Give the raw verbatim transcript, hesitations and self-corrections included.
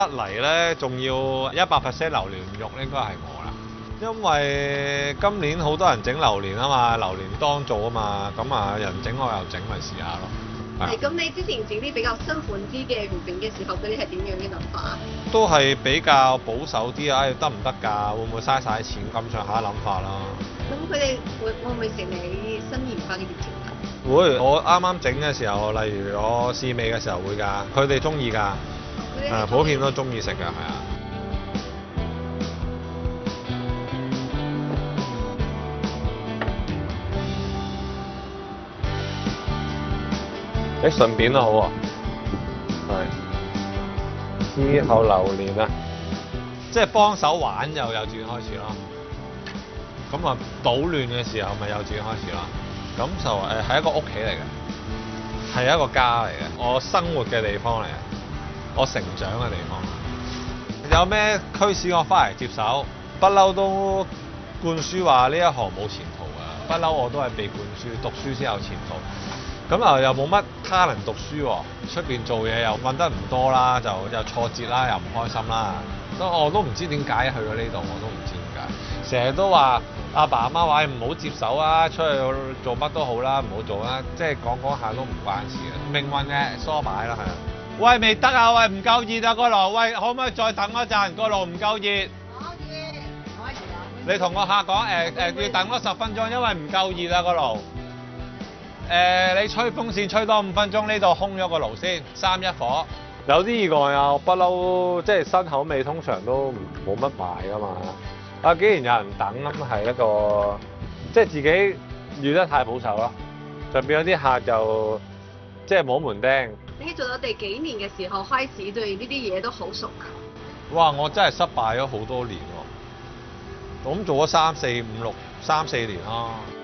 得嚟咧，仲要一百 percent 榴蓮肉應該係我啦，因為今年好多人整榴蓮啊嘛，榴蓮當造啊嘛，咁啊人整我又整，咪試下咯。 係咁，你之前整啲比較新款啲嘅月餅嘅時候，佢哋係點樣嘅諗法啊？ 都係比較保守啲啊，得唔得㗎？會唔會嘥晒錢咁上下諗法啦？ 咁佢哋會會唔會食你新研發嘅月條啊？ 會，我啱啱整嘅時候，例如我試味嘅時候會㗎，佢哋中意㗎，誒普遍都中意食㗎，係啊。誒順便都好喎，係之後榴蓮啊，即係幫手玩又幼稚園開始咯。咁啊搗亂嘅時候咪幼稚園開始咯。咁就誒係一個屋企嚟嘅，係一個家嚟嘅，我生活嘅地方嚟嘅，我成長嘅地方。有咩驅使我翻嚟接手？不嬲都灌輸話呢一行冇前途㗎，不嬲我都係被灌輸讀書先有前途。咁啊又冇乜他能讀書喎，出邊做嘢又揾得唔多啦，就又挫折啦，又唔開心啦。都我都唔知點解去咗呢度，我都唔知點解。成日都話阿爸阿媽話唔好接手啊，出去做乜都好啦，唔好做啦，即係講講下都唔關事嘅，命運嘅梳擺啦，係啊。喂，未得啊，喂唔夠熱啊個爐，喂可唔可以再等一陣？個爐唔夠熱。可以，可以啊。你同個客講誒誒要等多十分鐘，因為唔夠熱啊個爐。誒、呃，你吹風扇吹多五分鐘，呢度空咗個爐先，三一火。有啲意外啊，不嬲，即係新口味通常都冇乜賣噶嘛。啊，既然有人等，咁係一個即係自己預得太保守咯，就變咗啲客就即係冇門釘。 你做咗第幾年嘅時候開始對呢啲嘢都好熟㗎？ 哇！我真係失敗咗好多年喎，咁做咗三四五六三四年啦。